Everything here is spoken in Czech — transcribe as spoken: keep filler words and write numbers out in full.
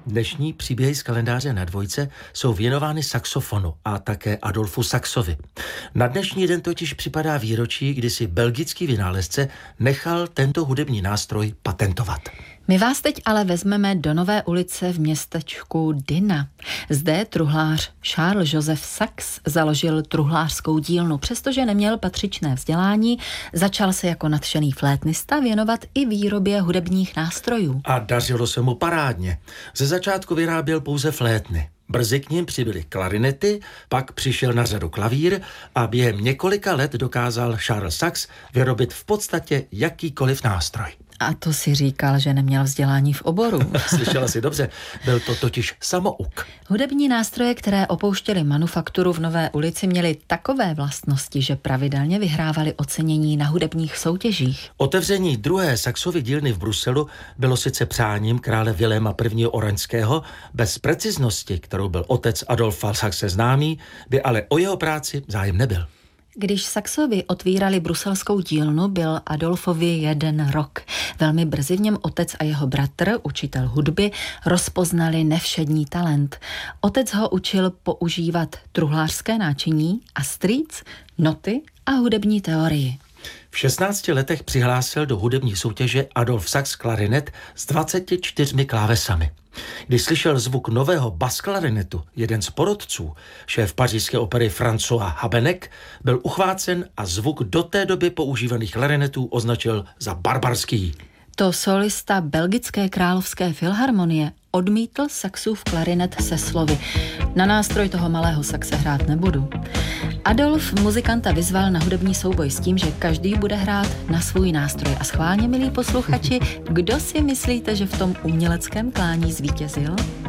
Dnešní příběhy z kalendáře na dvojce jsou věnovány saxofonu a také Adolfu Saxovi. Na dnešní den totiž připadá výročí, kdy si belgický vynálezce nechal tento hudební nástroj patentovat. My vás teď ale vezmeme do Nové ulice v městečku Dina. Zde truhlář Charles Joseph Sax založil truhlářskou dílnu. Přestože neměl patřičné vzdělání, začal se jako nadšený flétnista věnovat i výrobě hudebních nástrojů. A dařilo se mu parádně. Ze začátku vyráběl pouze flétny. Brzy k nim přibyly klarinety, pak přišel na řadu klavír a během několika let dokázal Charles Sax vyrobit v podstatě jakýkoliv nástroj. A to si říkal, že neměl vzdělání v oboru. Slyšela si dobře, byl to totiž samouk. Hudební nástroje, které opouštěly manufakturu v Nové ulici, měly takové vlastnosti, že pravidelně vyhrávali ocenění na hudebních soutěžích. Otevření druhé Saxovy dílny v Bruselu bylo sice přáním krále Viléma prvního Oranského, bez preciznosti, kterou byl otec Adolfa Saxe známý, by ale o jeho práci zájem nebyl. Když Saxovi otvírali bruselskou dílnu, byl Adolfovi jeden rok. Velmi brzy v něm otec a jeho bratr, učitel hudby, rozpoznali nevšední talent. Otec ho učil používat truhlářské náčiní a strýc, noty a hudební teorii. V šestnácti letech přihlásil do hudební soutěže Adolf Sax klarinet s dvaceti čtyřmi klávesami. Když slyšel zvuk nového basklarinetu, jeden z porodců, šéf pařížské opery François Habeneck, byl uchvácen a zvuk do té doby používaných klarinetů označil za barbarský. To solista Belgické královské filharmonie odmítl Saxův klarinet se slovy: na nástroj toho malého Saxe hrát nebudu. Adolf muzikanta vyzval na hudební souboj s tím, že každý bude hrát na svůj nástroj. A schválně, milí posluchači, kdo si myslíte, že v tom uměleckém klání zvítězil?